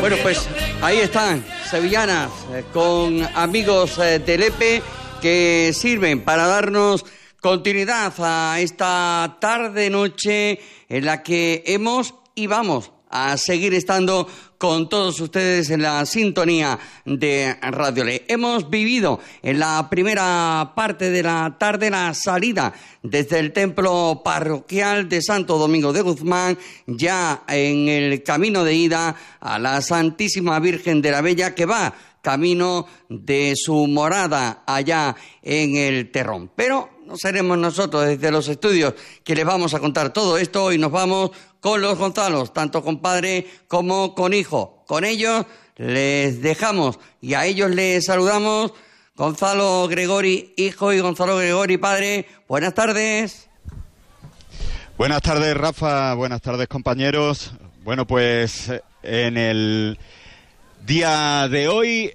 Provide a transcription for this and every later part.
Bueno, pues ahí están, sevillanas, con amigos del EPE que sirven para darnos continuidad a esta tarde-noche en la que hemos y vamos a seguir estando con todos ustedes en la sintonía de Radio Le. Hemos vivido en la primera parte de la tarde la salida desde el templo parroquial de Santo Domingo de Guzmán, ya en el camino de ida a la Santísima Virgen de la Bella, que va camino de su morada allá en el Terrón. Pero no seremos nosotros desde los estudios que les vamos a contar todo esto. Hoy nos vamos con los Gonzalos, tanto con padre como con hijo. Con ellos les dejamos y a ellos les saludamos. Gonzalo Gregori, hijo, y Gonzalo Gregori, padre. Buenas tardes. Buenas tardes, Rafa. Buenas tardes, compañeros. Bueno, pues en el día de hoy,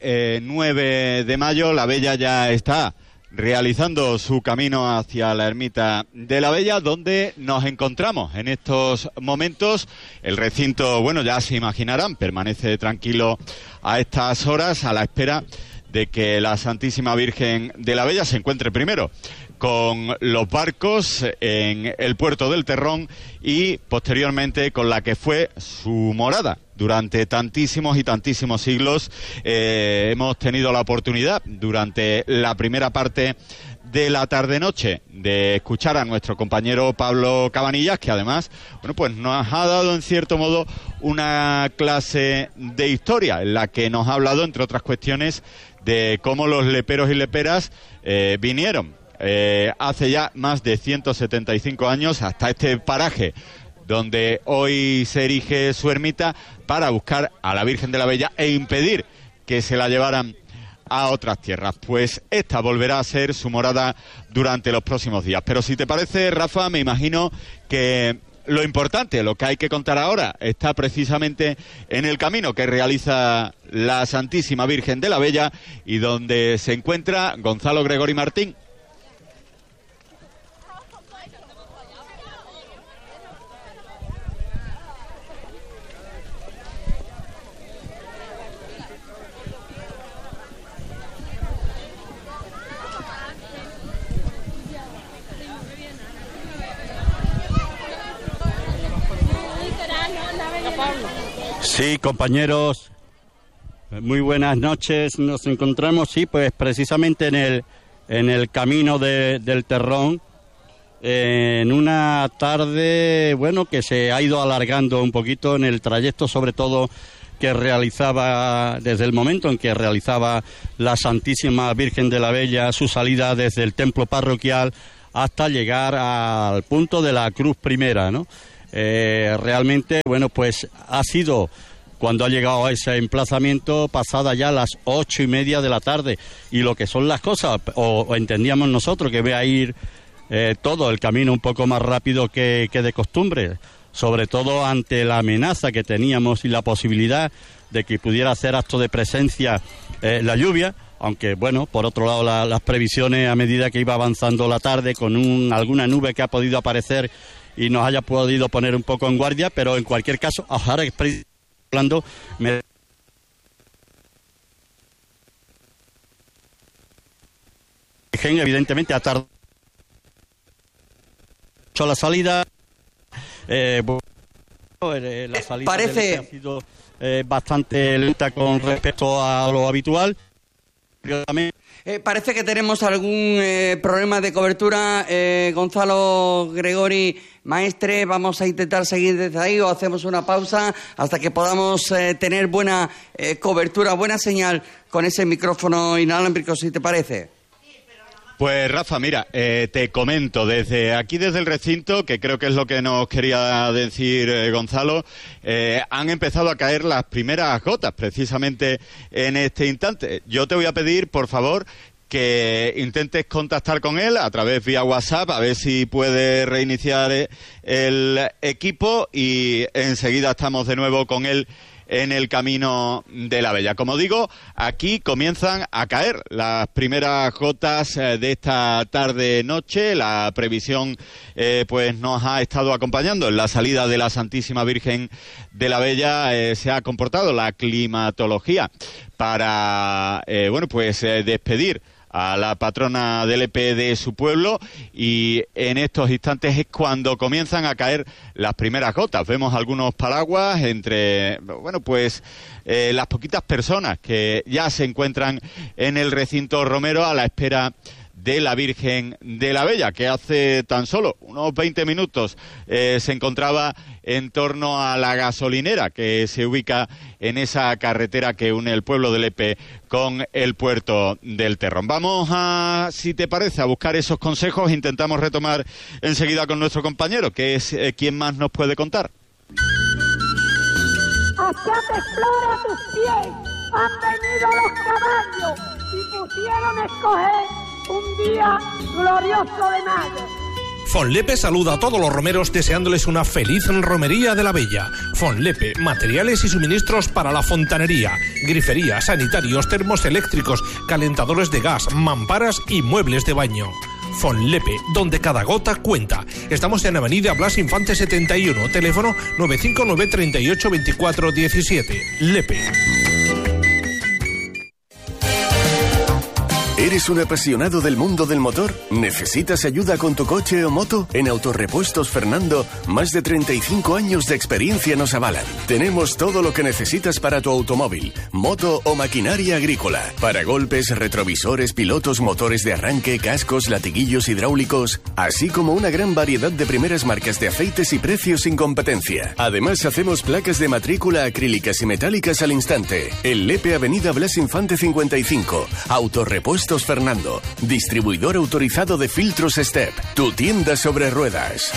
9 de mayo, la Bella ya está realizando su camino hacia la ermita de la Bella, donde nos encontramos en estos momentos. El recinto, bueno, ya se imaginarán, permanece tranquilo a estas horas, a la espera de que la Santísima Virgen de la Bella se encuentre primero con los barcos en el puerto del Terrón y posteriormente con la que fue su morada durante tantísimos y tantísimos siglos. Hemos tenido la oportunidad durante la primera parte de la tarde-noche de escuchar a nuestro compañero Pablo Cabanillas, que además, bueno, pues nos ha dado en cierto modo una clase de historia en la que nos ha hablado, entre otras cuestiones, de cómo los leperos y leperas vinieron hace ya más de 175 años hasta este paraje donde hoy se erige su ermita para buscar a la Virgen de la Bella e impedir que se la llevaran a otras tierras. Pues esta volverá a ser su morada durante los próximos días. Pero si te parece, Rafa, me imagino que lo importante, lo que hay que contar ahora, está precisamente en el camino que realiza la Santísima Virgen de la Bella y donde se encuentra Gonzalo Gregori Martín. Sí, compañeros, muy buenas noches. Nos encontramos, sí, pues precisamente en el camino del Terrón, en una tarde, bueno, que se ha ido alargando un poquito en el trayecto, sobre todo que realizaba, desde el momento en que realizaba la Santísima Virgen de la Bella su salida desde el templo parroquial hasta llegar al punto de la Cruz Primera, ¿no? Realmente, bueno, pues ha sido, cuando ha llegado a ese emplazamiento, pasada ya las 8:30 de la tarde, y lo que son las cosas, o entendíamos nosotros que iba a ir todo el camino un poco más rápido que de costumbre, sobre todo ante la amenaza que teníamos y la posibilidad de que pudiera hacer acto de presencia la lluvia, aunque bueno, por otro lado las previsiones, a medida que iba avanzando la tarde, con alguna nube que ha podido aparecer y nos haya podido poner un poco en guardia, pero en cualquier caso, ahora hablando, evidentemente ha tardado mucho la salida. La salida parece ha sido bastante lenta con respecto a lo habitual. Parece que tenemos algún problema de cobertura. Gonzalo Gregori, maestre, vamos a intentar seguir desde ahí o hacemos una pausa hasta que podamos tener buena cobertura, buena señal con ese micrófono inalámbrico, si te parece. Pues Rafa, mira, te comento desde aquí, desde el recinto, que creo que es lo que nos quería decir Gonzalo, han empezado a caer las primeras gotas precisamente en este instante. Yo te voy a pedir, por favor, que intentes contactar con él a través vía WhatsApp, a ver si puede reiniciar el equipo y enseguida estamos de nuevo con él en el Camino de la Bella. Como digo, aquí comienzan a caer las primeras gotas de esta tarde-noche. La previsión pues nos ha estado acompañando en la salida de la Santísima Virgen de la Bella. Se ha comportado la climatología para despedir a la patrona del Lepe de su pueblo, y en estos instantes es cuando comienzan a caer las primeras gotas. Vemos algunos paraguas entre las poquitas personas que ya se encuentran en el recinto romero a la espera de la Virgen de la Bella, que hace tan solo unos 20 minutos se encontraba en torno a la gasolinera que se ubica en esa carretera que une el pueblo de Lepe con el puerto del Terrón. Vamos a, si te parece, a buscar esos consejos. Intentamos retomar enseguida con nuestro compañero, que es quien más nos puede contar. Hacia te explora tus pies, han venido los caballos y pusieron a escoger un día glorioso de mayo. Fonlepe saluda a todos los romeros deseándoles una feliz romería de la Bella. Fonlepe, materiales y suministros para la fontanería, grifería, sanitarios, termos eléctricos, calentadores de gas, mamparas y muebles de baño. Fonlepe, donde cada gota cuenta. Estamos en Avenida Blas Infante 71, teléfono 959 38 24 17. Lepe. ¿Eres un apasionado del mundo del motor? ¿Necesitas ayuda con tu coche o moto? En Autorepuestos Fernando, más de 35 años de experiencia nos avalan. Tenemos todo lo que necesitas para tu automóvil, moto o maquinaria agrícola. Paragolpes, retrovisores, pilotos, motores de arranque, cascos, latiguillos hidráulicos, así como una gran variedad de primeras marcas de aceites y precios sin competencia. Además, hacemos placas de matrícula acrílicas y metálicas al instante. En Lepe, Avenida Blas Infante 55. Autorepuestos Fernando, distribuidor autorizado de filtros Step, tu tienda sobre ruedas.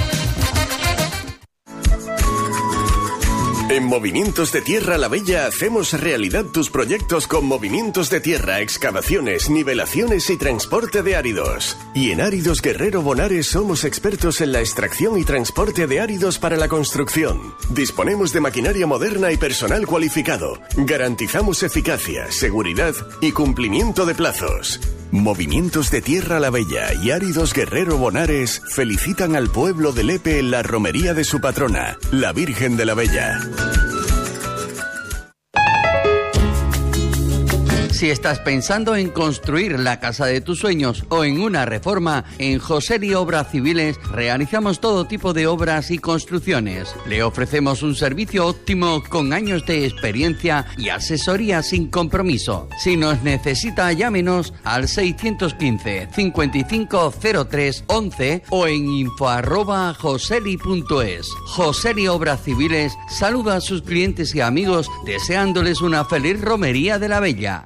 En Movimientos de Tierra La Bella hacemos realidad tus proyectos con movimientos de tierra, excavaciones, nivelaciones y transporte de áridos. Y en Áridos Guerrero Bonares somos expertos en la extracción y transporte de áridos para la construcción. Disponemos de maquinaria moderna y personal cualificado. Garantizamos eficacia, seguridad y cumplimiento de plazos. Movimientos de Tierra La Bella y Áridos Guerrero Bonares felicitan al pueblo de Lepe en la romería de su patrona, la Virgen de la Bella. Si estás pensando en construir la casa de tus sueños o en una reforma, en Joseli Obras Civiles realizamos todo tipo de obras y construcciones. Le ofrecemos un servicio óptimo con años de experiencia y asesoría sin compromiso. Si nos necesita, llámenos al 615 55 03 11 o en info@joseli.es. Joseli Obras Civiles saluda a sus clientes y amigos deseándoles una feliz romería de la Bella.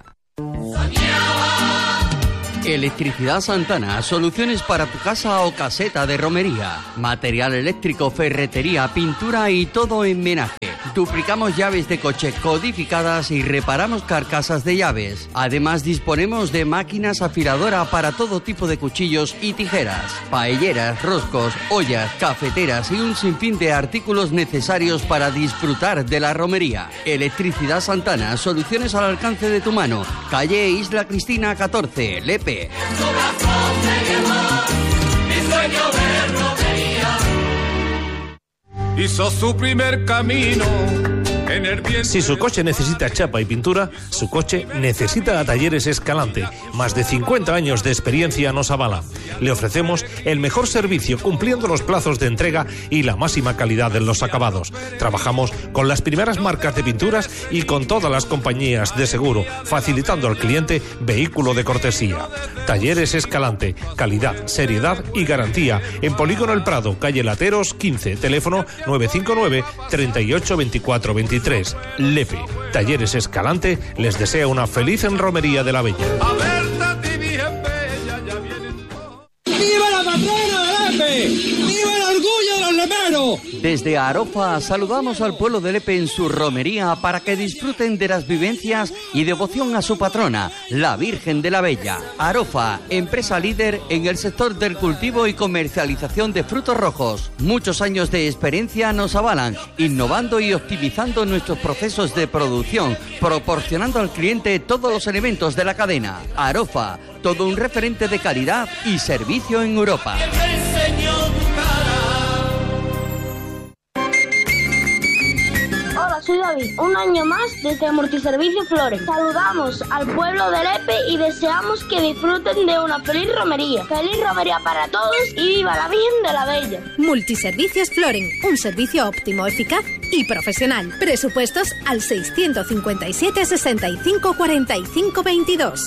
Electricidad Santana, soluciones para tu casa o caseta de romería. Material eléctrico, ferretería, pintura y todo en menaje. Duplicamos llaves de coche codificadas y reparamos carcasas de llaves. Además disponemos de máquinas afiladora para todo tipo de cuchillos y tijeras, paelleras, roscos, ollas, cafeteras y un sinfín de artículos necesarios para disfrutar de la romería. Electricidad Santana, soluciones al alcance de tu mano. Calle Isla Cristina 14, Lepe. Hizo su primer camino. Si su coche necesita chapa y pintura, su coche necesita a Talleres Escalante. Más de 50 años de experiencia nos avala. Le ofrecemos el mejor servicio cumpliendo los plazos de entrega y la máxima calidad en los acabados. Trabajamos con las primeras marcas de pinturas y con todas las compañías de seguro, facilitando al cliente vehículo de cortesía. Talleres Escalante, calidad, seriedad y garantía. En Polígono El Prado, calle Lateros 15, teléfono 959 38 24 23. Lepe. Talleres Escalante les desea una feliz romería de la Bella. ¡Viva la patrona de Lepe! ¡Viva el orgullo de los leperos! Desde Arofa saludamos al pueblo de Lepe en su romería para que disfruten de las vivencias y devoción a su patrona, la Virgen de la Bella. Arofa, empresa líder en el sector del cultivo y comercialización de frutos rojos. Muchos años de experiencia nos avalan, innovando y optimizando nuestros procesos de producción, proporcionando al cliente todos los elementos de la cadena. Arofa, todo un referente de calidad y servicio en Europa. Hola, soy David, un año más desde Multiservicio Flores. Saludamos al pueblo de Lepe y deseamos que disfruten de una feliz romería. Feliz romería para todos y viva la Virgen de la Bella. Multiservicios Floren, un servicio óptimo, eficaz y profesional. Presupuestos al 657 65 45 22.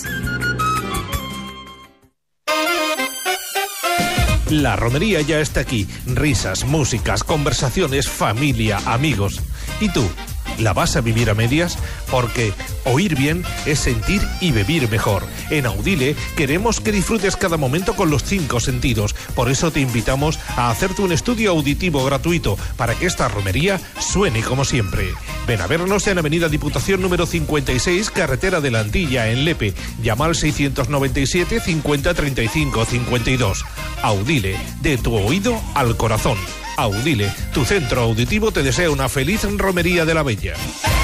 La romería ya está aquí. Risas, músicas, conversaciones, familia, amigos. ¿Y tú? ¿La vas a vivir a medias? Porque oír bien es sentir y vivir mejor. En Audile queremos que disfrutes cada momento con los 5 sentidos. Por eso te invitamos a hacerte un estudio auditivo gratuito para que esta romería suene como siempre. Ven a vernos en Avenida Diputación número 56, Carretera de la Antilla, en Lepe. Llama al 697 50 35 52. Audile, de tu oído al corazón. Audile, tu centro auditivo te desea una feliz romería de la Bella.